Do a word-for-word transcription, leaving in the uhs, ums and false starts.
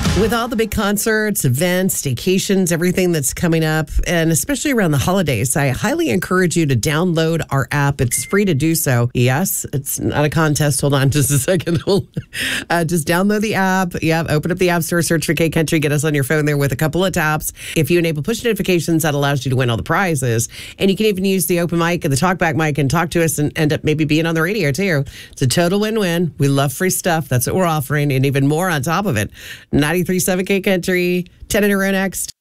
With all the big concerts, events, staycations, everything that's coming up, and especially around the holidays, I highly encourage you to download our app. It's free to do so. Yes, it's not a contest. Hold on just a second. uh, just download the app. Yeah, open up the App Store, search for K Country, get us on your phone there with a couple of taps. If you enable push notifications, that allows you to win all the prizes. And you can even use the open mic and the talkback mic and talk to us and end up maybe being on the radio too. It's a total win-win. We love free stuff. That's what we're offering, and even more on top of it. ninety-three point seven K Country, ten in a row next.